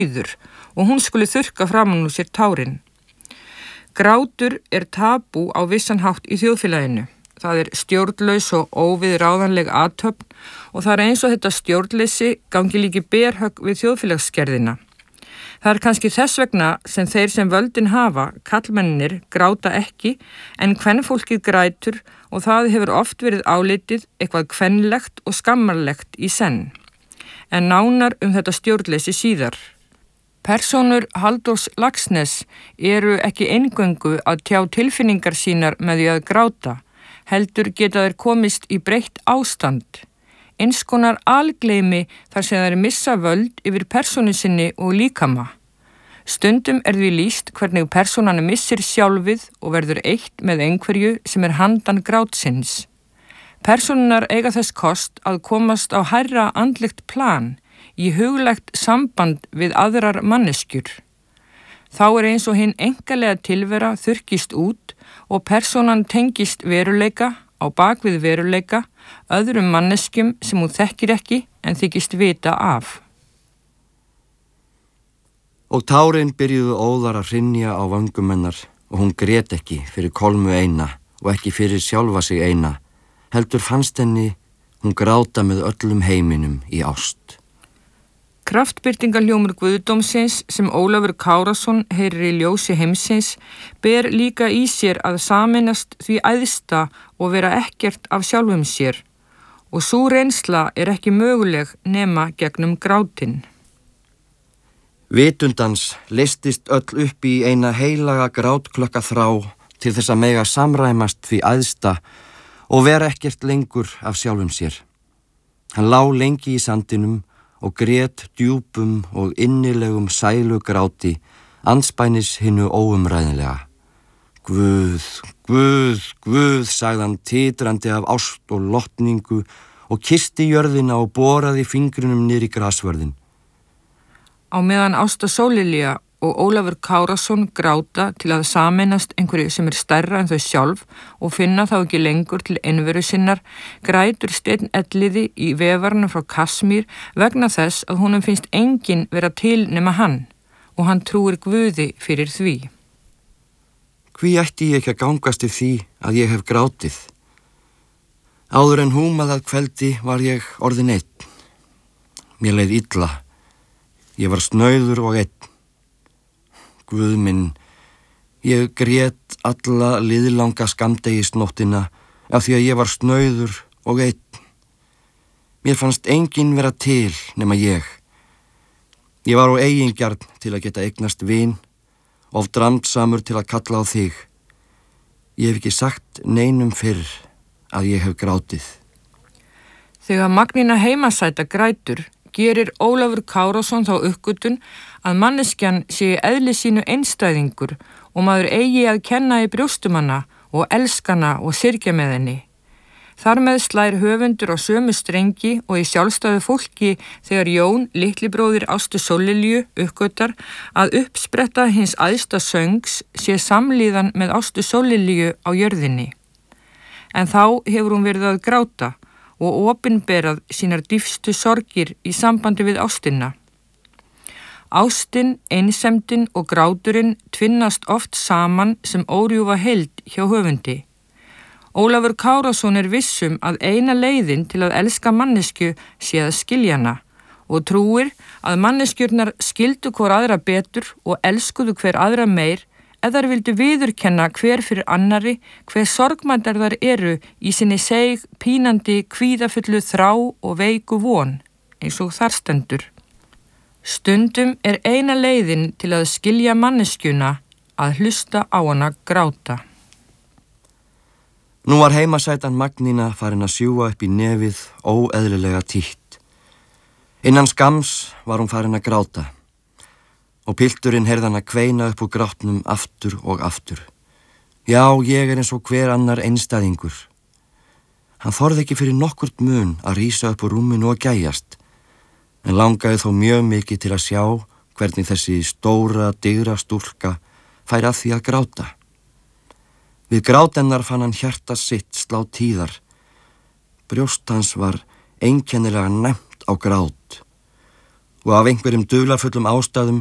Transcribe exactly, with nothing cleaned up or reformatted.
rauður og hún skuli þurrka framan úr sér tárin. Grátur er tabú á vissan hátt í þjóðfélaginu. Það er stjórnlaus og óviðráðanleg athöfn og það er eins og þetta stjórnleysi gangi líki berhögg við þjóðfélagsgerðina. Það er kannski þess vegna sem þeir sem völdin hafa, karlmennir, gráta ekki en kvenfólkið grætur og það hefur oft verið álitið eitthvað kvenlegt og skammarlegt í senn. En nánar um þetta stjórnleysi síðar. Persónur Halldórs Laxness eru ekki eingöngu að tjá tilfinningar sínar með því að gráta, heldur geta þeir komist í breytt ástand. Eins konar algleymi þar sem þeir missa völd yfir persónu sinni og líkama. Stundum er því lýst hvernig persónan missir sjálfið og verður eitt með einhverju sem er handan grátsins. Persónunar eiga þess kost að komast á hærra andlegt plan, í huglægt samband við aðrar manneskjur. Þá er eins og hinn einkalega tilvera þurrkist út og persónan tengist veruleika á bakvið veruleika öðrum manneskjum sem hún þekkir ekki en þykist vita af. Og tárin byrjuðu óðar að hrynja á vöngum hennar og hún grét ekki fyrir Kolmu eina og ekki fyrir sjálfa sig eina, heldur fannst henni hún gráta með öllum heiminum í ást. Kraftbirtingaljómur Guðdómsins sem Ólafur Kárason heyrir í ljósi heimsins ber líka í sér að sameinast því æðsta og vera ekkert af sjálfum sér og sú reynsla er ekki möguleg nema gegnum grátin. Vitundans listist öll upp í eina heilaga grátklökka þrá til þess að mega samræmast því æðsta og vera ekkert lengur af sjálfum sér. Hann lá lengi í sandinum og grét djúpum og innilegum sælugráti, andspænis hinnu óumræðinlega. Guð, Guð, Guð, sagði hann titrandi af ást og lotningu og kyssti jörðina og boraði fingrunum niður í grasvörðin. Á meðan Ásta Sóllilja og Ólafur Kárason gráta til að sameinast einhverju sem er stærra en þau sjálf og finna þá ekki lengur til einveru sinnar, grætur Steinn Elliði í vefarnum frá Kasmír vegna þess að honum finnst enginn vera til nema hann og hann trúir Guði fyrir því. Hví ætti ég ekki að gangast í því að ég hef grátið? Áður en húmað að kveldi var ég orðin einn. Mér leið illa. Ég var snauður og einn. Guð minn, ég grét alla liðlanga skammdegisnóttina af því að ég var snauður og einn. Mér fannst enginn vera til nema ég. Ég var á eigingjarn til að geta eignast vin, of dramdsamur til að kalla á þig. Ég hef ekki sagt neinum fyrr að ég hef grátið. Þegar Magnína heimasæta grætur, gerir Ólafur Kárason þá uppgötvun að manneskjan sé eðli sínu einstæðingur og maður eigi að kenna í brjóstumanna og elskana og syrgja með henni. Þar með slær höfundur á sömu strengi og í sjálfstæðu fólki þegar Jón, litli bróðir Ástu Sóllilju, uppgötvar að uppspretta hins æðsta söngs sé samlíðan með Ástu Sóllilju á jörðinni. En þá hefur hún verið að gráta og opinberað sínar dýpstu sorgir í sambandi við ástina. Ástin, einsemdin og gráturinn tvinnast oft saman sem órjúfa heild hjá höfundi. Ólafur Kárason er vissum að eina leiðin til að elska mannesku sé að skilja hana og trúir að manneskjurnar skildu hvor aðra betur og elskuðu hver aðra meir eða þær vildu viðurkenna hver fyrir annari hver sorgmændar þær eru í sinni seig, pínandi, kvíðafullu þrá og veiku von, eins og þar stendur. Stundum er eina leiðin til að skilja manneskjuna að hlusta á hana gráta. Nú var heimasætan Magnína farin að sjúga upp í nefið óeðlilega títt. Innan skams var hún farin að gráta. Og pilturinn heyrði hann að kveina upp úr grátnum aftur og aftur. Já, ég er eins og hver annar einstæðingur. Hann þorði ekki fyrir nokkurt mun að rísa upp úr rúminu og gæjast, en langaði þó mjög mikið til að sjá hvernig þessi stóra, digra stúlka færi að því að gráta. Við grát hennar fann hann hjarta sitt slá tíðar. Brjóst hans var einkennilega næmt á grát og af einhverjum dularfullum ástæðum